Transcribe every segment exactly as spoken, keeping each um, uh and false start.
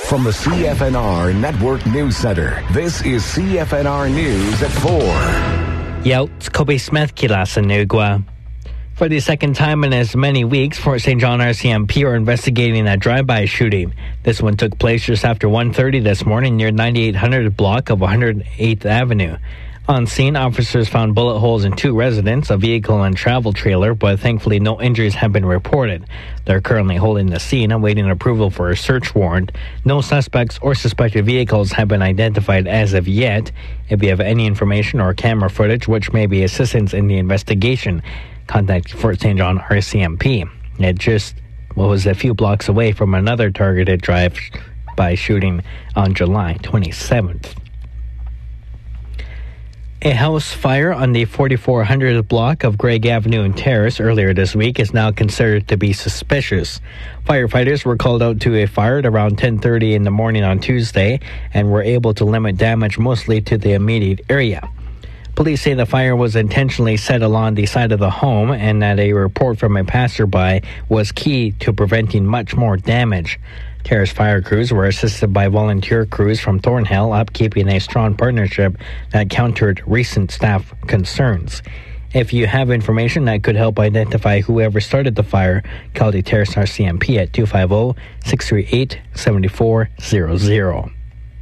From the C F N R Network News Center, this is C F N R News at four. Yo, it's Kobe Smith kila sa Nugwa. For the second time in as many weeks, Fort Saint John R C M P are investigating a drive-by shooting. This one took place just after one thirty this morning near ninety-eight hundred block of one hundred eighth Avenue. On scene, officers found bullet holes in two residents, a vehicle and travel trailer, but thankfully no injuries have been reported. They're currently holding the scene, awaiting approval for a search warrant. No suspects or suspected vehicles have been identified as of yet. If you have any information or camera footage which may be assistance in the investigation, contact Fort Saint John R C M P. It just was a few blocks away from another targeted drive-by shooting on July twenty-seventh. A house fire on the forty-four hundredth block of Gregg Avenue and Terrace earlier this week is now considered to be suspicious. Firefighters were called out to a fire at around ten thirty in the morning on Tuesday and were able to limit damage mostly to the immediate area. Police say the fire was intentionally set along the side of the home and that a report from a passerby was key to preventing much more damage. Terrace fire crews were assisted by volunteer crews from Thornhill, upkeeping a strong partnership that countered recent staff concerns. If you have information that could help identify whoever started the fire, call the Terrace R C M P at two five zero, six three eight, seven four zero zero.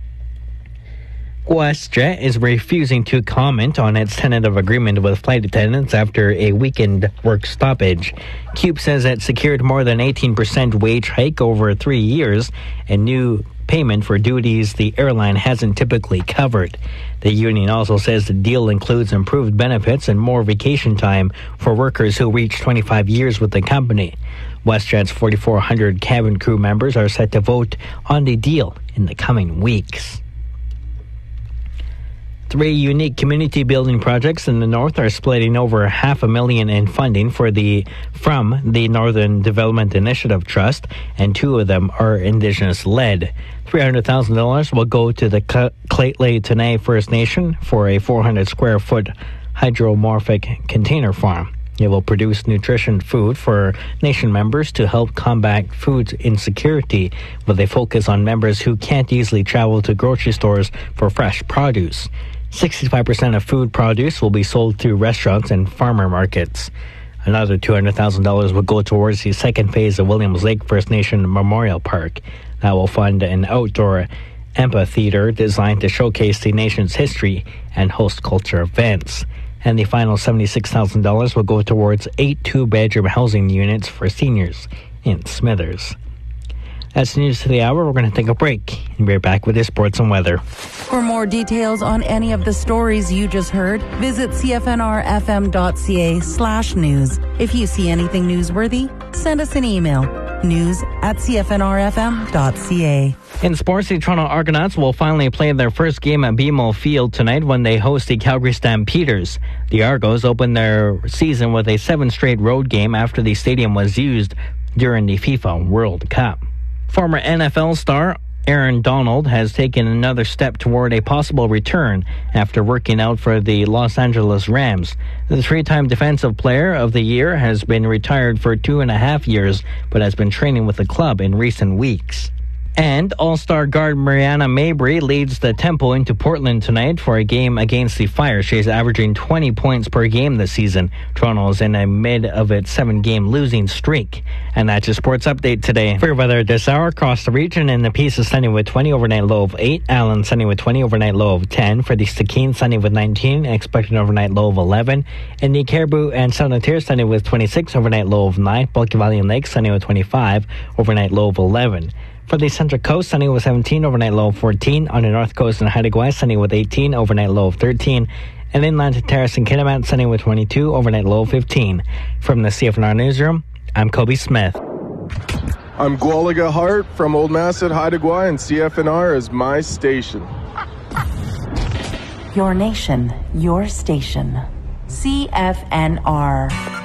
WestJet is refusing to comment on its tentative agreement with flight attendants after a weekend work stoppage. Cube says it secured more than eighteen percent wage hike over three years and new payment for duties the airline hasn't typically covered. The union also says the deal includes improved benefits and more vacation time for workers who reach twenty-five years with the company. WestJet's forty-four hundred cabin crew members are set to vote on the deal in the coming weeks. Three unique community building projects in the north are splitting over half a million in funding for the from the Northern Development Initiative Trust, and two of them are Indigenous-led. three hundred thousand dollars will go to the Lheidli T'enneh First Nation for a four hundred square foot hydromorphic container farm. It will produce nutrition food for nation members to help combat food insecurity, with a focus on members who can't easily travel to grocery stores for fresh produce. sixty-five percent of food produce will be sold through restaurants and farmer markets. Another two hundred thousand dollars will go towards the second phase of Williams Lake First Nation Memorial Park. That will fund an outdoor amphitheater designed to showcase the nation's history and host culture events. And the final seventy-six thousand dollars will go towards eight two-bedroom housing units for seniors in Smithers. That's the news to the hour. We're going to take a break and be right back with the sports and weather. For more details on any of the stories you just heard, visit cfnrfm.ca slash news. If you see anything newsworthy, send us an email. News at cfnrfm.ca. In sports, the Toronto Argonauts will finally play their first game at B M O Field tonight when they host the Calgary Stampeders. The Argos opened their season with a seven straight road game after the stadium was used during the FIFA World Cup. Former N F L star Aaron Donald has taken another step toward a possible return after working out for the Los Angeles Rams. The three-time Defensive Player of the Year has been retired for two and a half years, but has been training with the club in recent weeks. And All-Star guard Mariana Mabry leads the Tempo into Portland tonight for a game against the Fire. She's averaging twenty points per game this season. Toronto is in the mid of its seven-game losing streak. And that's your sports update today. For your weather this hour across the region, in the Peace is sunny with twenty, overnight low of eight. Allen sunny with twenty, overnight low of ten. For the Stikine, sunny with nineteen, expected overnight low of eleven. In the Caribou and Southern Tier, sunny with twenty-six, overnight low of nine. Bulky Valley and Lake, sunny with twenty-five, overnight low of eleven. For the Central Coast, sunny with seventeen, overnight low of fourteen. On the North Coast and Haida Gwaii, sunny with eighteen, overnight low of thirteen. And inland to Terrace and Kitimat, sunny with twenty-two, overnight low of fifteen. From the C F N R Newsroom, I'm Kobe Smith. I'm Gwalaga Hart from Old Masset, Haida Gwaii, and C F N R is my station. Your nation, your station. C F N R.